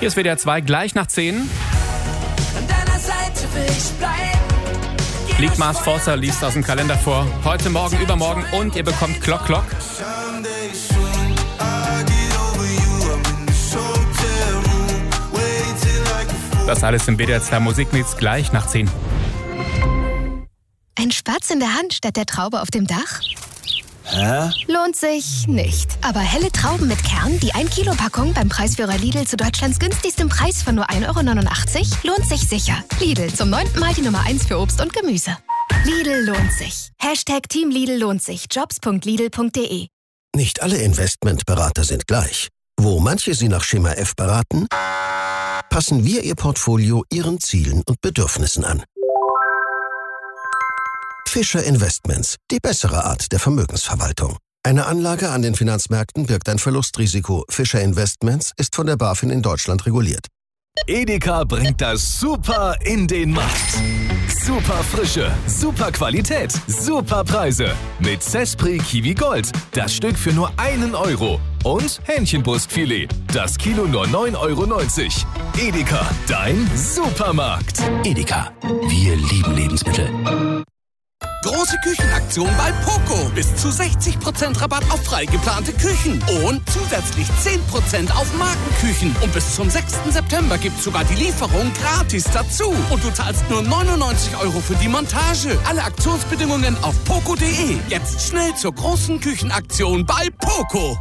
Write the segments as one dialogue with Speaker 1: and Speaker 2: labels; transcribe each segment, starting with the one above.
Speaker 1: Hier ist WDR 2, gleich nach 10.
Speaker 2: An deiner Seite will ich bleiben.
Speaker 1: Liegt Mars Forster, liest aus dem Kalender vor. Heute, morgen, übermorgen und ihr bekommt Clock Clock. Das alles im WDR 2 Musikmix gleich nach 10.
Speaker 3: Ein Spatz in der Hand statt der Traube auf dem Dach?
Speaker 4: Hä?
Speaker 3: Lohnt sich nicht. Aber helle Trauben mit Kern, die 1-Kilo-Packung beim Preisführer Lidl zu Deutschlands günstigstem Preis von nur 1,89 € lohnt sich sicher. Lidl, zum 9. Mal die Nummer 1 für Obst und Gemüse. Lidl lohnt sich. #Team Lidl lohnt sich. Jobs.lidl.de.
Speaker 5: Nicht alle Investmentberater sind gleich. Wo manche Sie nach Schema F beraten, passen wir Ihr Portfolio Ihren Zielen und Bedürfnissen an. Fischer Investments, die bessere Art der Vermögensverwaltung. Eine Anlage an den Finanzmärkten birgt ein Verlustrisiko. Fischer Investments ist von der BaFin in Deutschland reguliert.
Speaker 6: Edeka bringt das Super in den Markt. Super Frische, super Qualität, super Preise. Mit Cesprit Kiwi Gold. Das Stück für nur 1 Euro. Und Hähnchenbrustfilet. Das Kilo nur 9,90 €. Edeka, dein Supermarkt.
Speaker 5: Edeka, wir lieben Lebensmittel.
Speaker 7: Große Küchenaktion bei Poco. Bis zu 60% Rabatt auf frei geplante Küchen. Und zusätzlich 10% auf Markenküchen. Und bis zum 6. September gibt's sogar die Lieferung gratis dazu. Und du zahlst nur 99 € für die Montage. Alle Aktionsbedingungen auf poco.de. Jetzt schnell zur großen Küchenaktion bei Poco.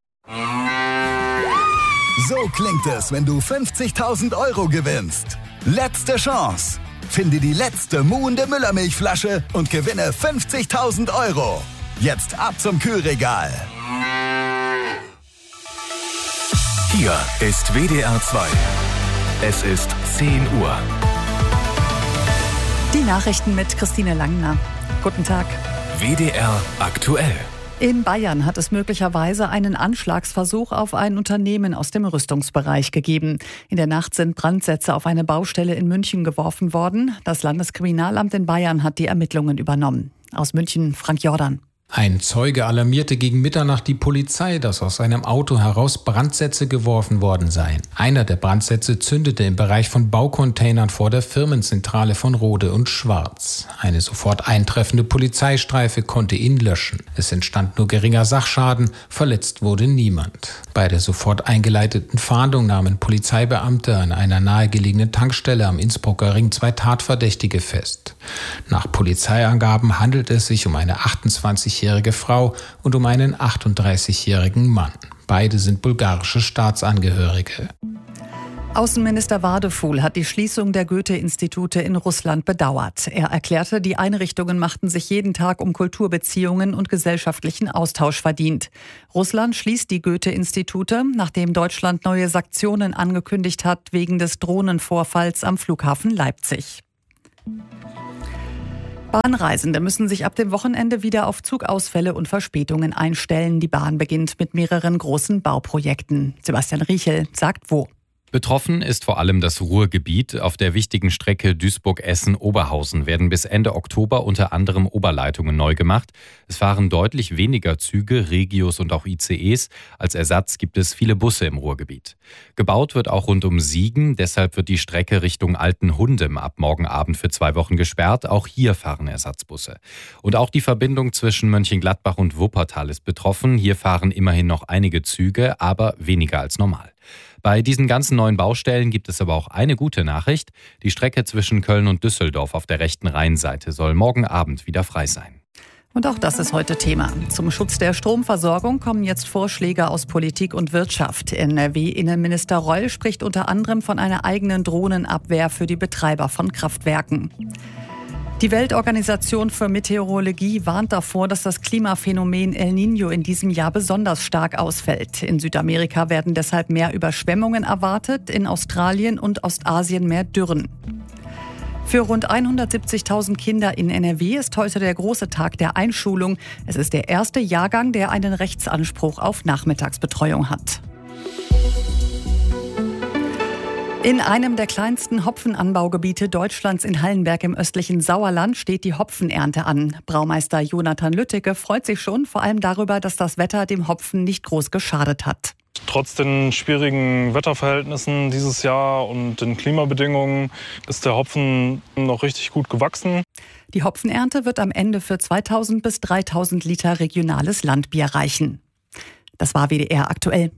Speaker 6: So klingt es, wenn du 50.000 € gewinnst. Letzte Chance. Finde die letzte muhende Müllermilchflasche und gewinne 50.000 €. Jetzt ab zum Kühlregal. Hier ist WDR 2. Es ist 10 Uhr.
Speaker 8: Die Nachrichten mit Christine Langner. Guten Tag.
Speaker 6: WDR aktuell.
Speaker 8: In Bayern hat es möglicherweise einen Anschlagsversuch auf ein Unternehmen aus dem Rüstungsbereich gegeben. In der Nacht sind Brandsätze auf eine Baustelle in München geworfen worden. Das Landeskriminalamt in Bayern hat die Ermittlungen übernommen. Aus München, Frank Jordan.
Speaker 9: Ein Zeuge alarmierte gegen Mitternacht die Polizei, dass aus seinem Auto heraus Brandsätze geworfen worden seien. Einer der Brandsätze zündete im Bereich von Baucontainern vor der Firmenzentrale von Rode und Schwarz. Eine sofort eintreffende Polizeistreife konnte ihn löschen. Es entstand nur geringer Sachschaden, verletzt wurde niemand. Bei der sofort eingeleiteten Fahndung nahmen Polizeibeamte an einer nahegelegenen Tankstelle am Innsbrucker Ring 2 Tatverdächtige fest. Nach Polizeiangaben handelt es sich um eine 28-jährige Frau und um einen 38-jährigen Mann. Beide sind bulgarische Staatsangehörige.
Speaker 8: Außenminister Wadefuhl hat die Schließung der Goethe-Institute in Russland bedauert. Er erklärte, die Einrichtungen machten sich jeden Tag um Kulturbeziehungen und gesellschaftlichen Austausch verdient. Russland schließt die Goethe-Institute, nachdem Deutschland neue Sanktionen angekündigt hat wegen des Drohnenvorfalls am Flughafen Leipzig. Bahnreisende müssen sich ab dem Wochenende wieder auf Zugausfälle und Verspätungen einstellen. Die Bahn beginnt mit mehreren großen Bauprojekten. Sebastian Riechel sagt wo.
Speaker 10: Betroffen ist vor allem das Ruhrgebiet. Auf der wichtigen Strecke Duisburg-Essen-Oberhausen werden bis Ende Oktober unter anderem Oberleitungen neu gemacht. Es fahren deutlich weniger Züge, Regios und auch ICEs. Als Ersatz gibt es viele Busse im Ruhrgebiet. Gebaut wird auch rund um Siegen. Deshalb wird die Strecke Richtung Altenhundem ab morgen Abend für 2 Wochen gesperrt. Auch hier fahren Ersatzbusse. Und auch die Verbindung zwischen Mönchengladbach und Wuppertal ist betroffen. Hier fahren immerhin noch einige Züge, aber weniger als normal. Bei diesen ganzen neuen Baustellen gibt es aber auch eine gute Nachricht. Die Strecke zwischen Köln und Düsseldorf auf der rechten Rheinseite soll morgen Abend wieder frei sein.
Speaker 8: Und auch das ist heute Thema. Zum Schutz der Stromversorgung kommen jetzt Vorschläge aus Politik und Wirtschaft. NRW-Innenminister Reul spricht unter anderem von einer eigenen Drohnenabwehr für die Betreiber von Kraftwerken. Die Weltorganisation für Meteorologie warnt davor, dass das Klimaphänomen El Niño in diesem Jahr besonders stark ausfällt. In Südamerika werden deshalb mehr Überschwemmungen erwartet, in Australien und Ostasien mehr Dürren. Für rund 170.000 Kinder in NRW ist heute der große Tag der Einschulung. Es ist der erste Jahrgang, der einen Rechtsanspruch auf Nachmittagsbetreuung hat. In einem der kleinsten Hopfenanbaugebiete Deutschlands in Hallenberg im östlichen Sauerland steht die Hopfenernte an. Braumeister Jonathan Lütteke freut sich schon, vor allem darüber, dass das Wetter dem Hopfen nicht groß geschadet hat.
Speaker 4: Trotz den schwierigen Wetterverhältnissen dieses Jahr und den Klimabedingungen ist der Hopfen noch richtig gut gewachsen.
Speaker 8: Die Hopfenernte wird am Ende für 2000 bis 3000 Liter regionales Landbier reichen. Das war WDR aktuell.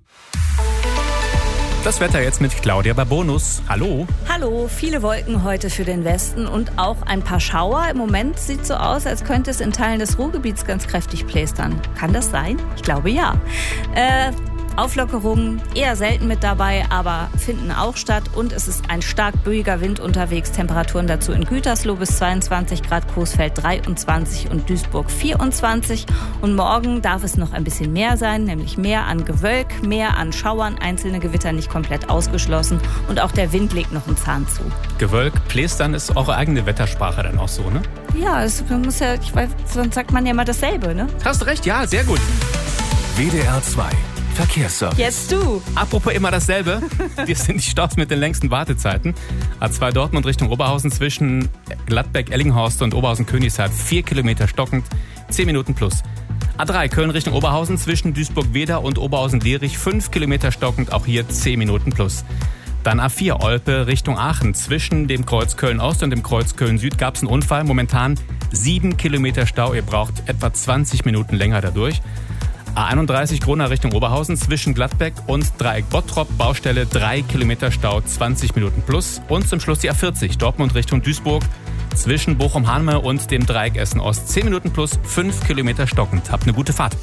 Speaker 1: Das Wetter jetzt mit Claudia Babonus. Hallo.
Speaker 11: Hallo, viele Wolken heute für den Westen und auch ein paar Schauer. Im Moment sieht es so aus, als könnte es in Teilen des Ruhrgebiets ganz kräftig plästern. Kann das sein? Ich glaube ja. Auflockerungen eher selten mit dabei, aber finden auch statt. Und es ist ein stark böiger Wind unterwegs. Temperaturen dazu in Gütersloh bis 22 Grad, Coesfeld 23 und Duisburg 24. Und morgen darf es noch ein bisschen mehr sein, nämlich mehr an Gewölk, mehr an Schauern, einzelne Gewitter nicht komplett ausgeschlossen. Und auch der Wind legt noch einen Zahn zu.
Speaker 1: Gewölk, Plästern ist eure eigene Wettersprache dann auch so, ne?
Speaker 11: Ja, man muss ja, ich weiß, sonst sagt man ja immer dasselbe, ne?
Speaker 1: Hast recht, ja, sehr gut.
Speaker 6: WDR 2 Verkehrsservice.
Speaker 11: Jetzt du.
Speaker 1: Apropos immer dasselbe. Wir sind die Staus mit den längsten Wartezeiten. A2 Dortmund Richtung Oberhausen zwischen Gladbeck, Ellinghorst und Oberhausen-Königshardt 4 Kilometer stockend, 10 Minuten plus. A3 Köln Richtung Oberhausen zwischen Duisburg-Weder und Oberhausen-Lierich 5 Kilometer stockend, auch hier 10 Minuten plus. Dann A4 Olpe Richtung Aachen. Zwischen dem Kreuz Köln-Ost und dem Kreuz Köln-Süd gab es einen Unfall. Momentan 7 Kilometer Stau. Ihr braucht etwa 20 Minuten länger dadurch. A31 Gronau Richtung Oberhausen zwischen Gladbeck und Dreieck Bottrop. Baustelle 3 Kilometer Stau, 20 Minuten plus. Und zum Schluss die A40 Dortmund Richtung Duisburg zwischen Bochum-Hanme und dem Dreieck Essen-Ost. 10 Minuten plus, 5 Kilometer stockend. Habt eine gute Fahrt.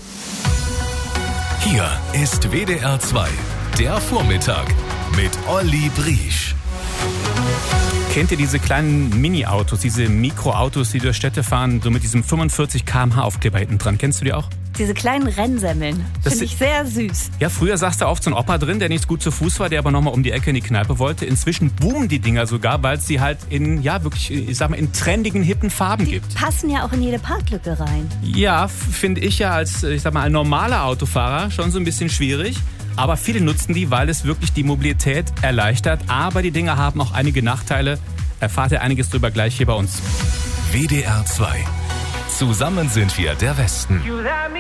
Speaker 6: Hier ist WDR 2, der Vormittag mit Olli Briesch.
Speaker 1: Kennt ihr diese kleinen Mini-Autos, diese Mikroautos, die durch Städte fahren, so mit diesem 45 km/h Aufkleber hinten dran? Kennst du die auch?
Speaker 11: Diese kleinen Rennsemmeln. Finde ich sehr süß.
Speaker 1: Ja, früher saß da oft so ein Opa drin, der nicht gut zu Fuß war, der aber nochmal um die Ecke in die Kneipe wollte. Inzwischen boomen die Dinger sogar, weil es sie halt in, ja wirklich, ich sag mal, in trendigen, hippen Farben gibt.
Speaker 11: Passen ja auch in jede Parklücke rein.
Speaker 1: Ja, finde ich ja als, ich sag mal, ein normaler Autofahrer schon so ein bisschen schwierig. Aber viele nutzen die, weil es wirklich die Mobilität erleichtert. Aber die Dinger haben auch einige Nachteile. Erfahrt ihr einiges drüber gleich hier bei uns.
Speaker 6: WDR 2. Zusammen sind wir der Westen.